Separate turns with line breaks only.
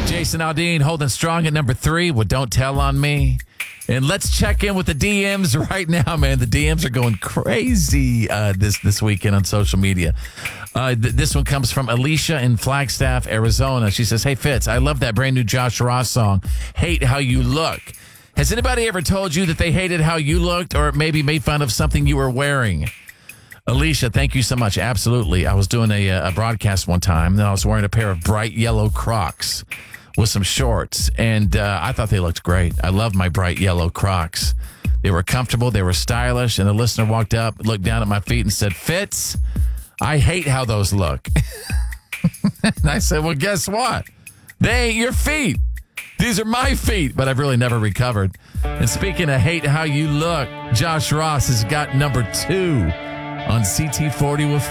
Jason Aldean holding strong at number 3 with Don't Tell on Me. And let's check in with the DMs right now, man. The DMs are going crazy this weekend on social media. This one comes from Alicia in Flagstaff, Arizona. She says, hey, Fitz, I love that brand new Josh Ross song, Hate How You Look. Has anybody ever told you that they hated how you looked or maybe made fun of something you were wearing? Alicia, thank you so much. Absolutely. I was doing a broadcast one time, and I was wearing a pair of bright yellow Crocs with some shorts, and I thought they looked great. I love my bright yellow Crocs. They were comfortable. They were stylish, and a listener walked up, looked down at my feet, and said, Fitz, I hate how those look. And I said, well, guess what? They ain't your feet. These are my feet, but I've really never recovered. And speaking of hate how you look, Josh Ross has got number 2 on CT40 with